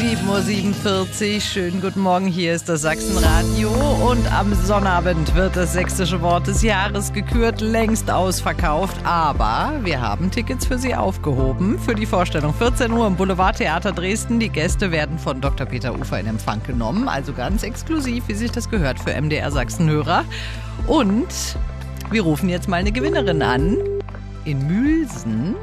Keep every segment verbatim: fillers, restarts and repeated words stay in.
sieben Uhr siebenundvierzig, schönen guten Morgen, hier ist das Sachsenradio und am Sonnabend wird das sächsische Wort des Jahres gekürt, längst ausverkauft, aber wir haben Tickets für Sie aufgehoben für die Vorstellung vierzehn Uhr im Boulevardtheater Dresden. Die Gäste werden von Doktor Peter Ufer in Empfang genommen, also ganz exklusiv, wie sich das gehört für M D R Sachsen-Hörer. Und wir rufen jetzt mal eine Gewinnerin an in Mühlsen.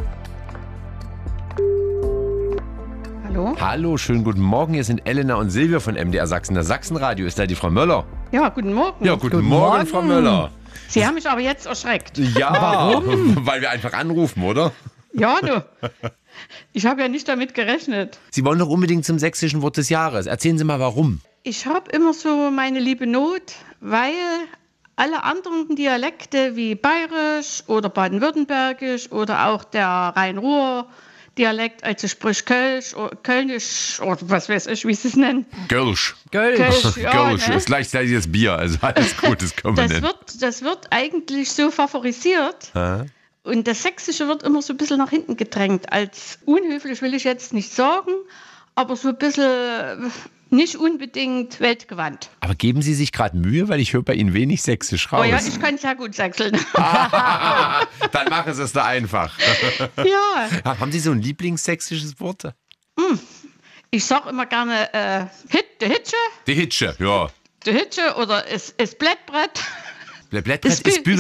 Hallo? Hallo, schönen guten Morgen. Hier sind Elena und Silvia von M D R Sachsen. Das Sachsenradio. Ist da die Frau Möller? Ja, guten Morgen. Ja, guten, Guten Morgen, Morgen. Frau Möller. Sie haben mich aber jetzt erschreckt. Ja, warum? Weil wir einfach anrufen, oder? Ja, du. Ich habe ja nicht damit gerechnet. Sie wollen doch unbedingt zum sächsischen Wort des Jahres. Erzählen Sie mal, warum. Ich habe immer so meine liebe Not, weil alle anderen Dialekte wie Bayerisch oder Baden-Württembergisch oder auch der Rhein-Ruhr-Dialekt, also sprich Kölsch oder Kölnisch oder was weiß ich, wie sie es nennen. Kölsch. Kölsch. Kölsch, ja, Kölsch ne? ist gleichzeitig Bier. Also alles gut, das können wir Das nennen. wird, das wird eigentlich so favorisiert. Hä? Und das Sächsische wird immer so ein bisschen nach hinten gedrängt. Als unhöflich will ich jetzt nicht sagen, aber so ein bisschen nicht unbedingt weltgewandt. Aber geben Sie sich gerade Mühe, weil ich höre bei Ihnen wenig Sächsisch raus. Oh ja, ich kann sehr gut sächseln. Dann machen Sie es da einfach. Ja, Haben Sie so ein Lieblingssächsisches Wort? ich sag immer gerne äh, Hit, der Hitsche, Die Hitsche, ja. der Hitsche oder es, es Blättbrett. Der Blättbrett Ist ist Bü-